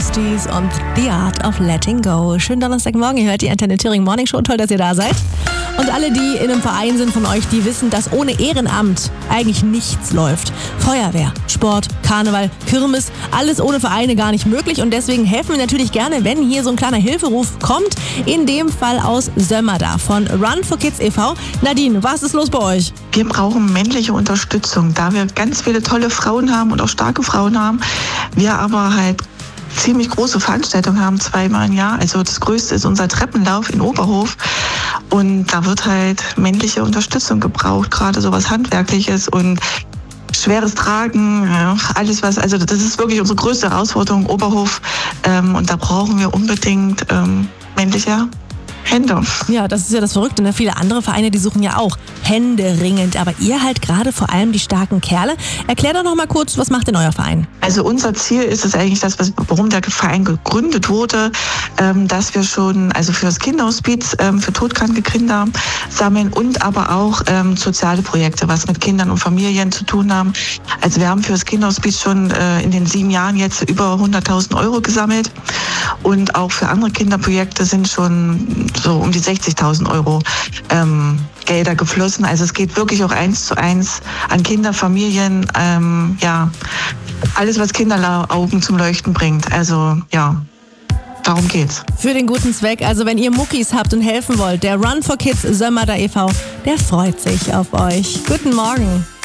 Beasties und The Art of Letting Go. Schönen Donnerstagmorgen, ihr hört die Antenne Thüringen Morning Show. Toll, dass ihr da seid. Und alle, die in einem Verein sind von euch, die wissen, dass ohne Ehrenamt eigentlich nichts läuft. Feuerwehr, Sport, Karneval, Kirmes, alles ohne Vereine gar nicht möglich. Und deswegen helfen wir natürlich gerne, wenn hier so ein kleiner Hilferuf kommt. In dem Fall aus Sömmerda von Run for Kids e.V. Nadine, was ist los bei euch? Wir brauchen männliche Unterstützung, da wir ganz viele tolle Frauen haben und auch starke Frauen haben. Wir aber halt ziemlich große Veranstaltungen haben, 2-mal im Jahr. Also das Größte ist unser Treppenlauf in Oberhof. Und da wird halt männliche Unterstützung gebraucht, gerade so was Handwerkliches und schweres Tragen, ja, alles was, also das ist wirklich unsere größte Herausforderung, Oberhof. Und da brauchen wir unbedingt männliche Hände. Ja, das ist ja das Verrückte, ne? Viele andere Vereine, die suchen ja auch händeringend, aber ihr halt gerade vor allem die starken Kerle. Erklär doch noch mal kurz, was macht denn euer Verein? Also unser Ziel ist es eigentlich, warum der Verein gegründet wurde, dass wir schon, also für das Kinderhospiz, für todkranke Kinder sammeln und aber auch soziale Projekte, was mit Kindern und Familien zu tun haben. Also wir haben für das Kinderhospiz schon in den 7 Jahren jetzt über 100.000 Euro gesammelt und auch für andere Kinderprojekte sind schon so um die 60.000 Euro Gelder geflossen. Also es geht wirklich auch 1:1 an Kinder, Familien, ja, alles, was Kinderaugen zum Leuchten bringt. Also ja, darum geht's. Für den guten Zweck, also wenn ihr Muckis habt und helfen wollt, der Run for Kids Sömmerda e.V., der freut sich auf euch. Guten Morgen.